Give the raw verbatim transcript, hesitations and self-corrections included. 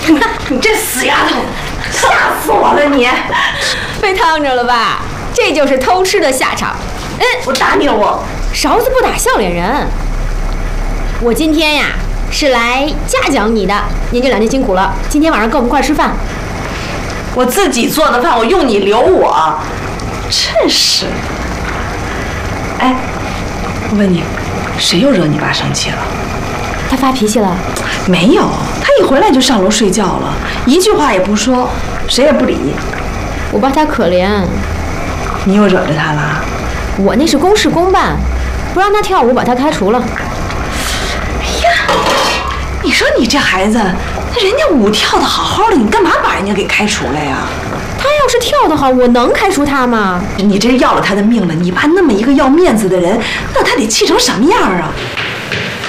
你这死丫头，吓死我了你！ 被烫着了吧？这就是偷吃的下场。嗯， 我打你了我。 勺子不打笑脸人。我今天呀是来嘉奖你的，您这两天辛苦了，今天晚上跟我们一块吃饭。 我自己做的饭，我用你留我，真是。哎，我问你，谁又惹你爸生气了？ 他发脾气了？ 没有，他一回来就上楼睡觉了，一句话也不说，谁也不理。 我爸他可怜。 你又惹着他了？ 我那是公事公办，不让他跳舞，把他开除了。 哎呀，你说你这孩子，人家舞跳得好好的，你干嘛把人家给开除了呀？ 他要是跳得好，我能开除他吗？ 你这要了他的命了！你爸那么一个要面子的人，那他得气成什么样啊？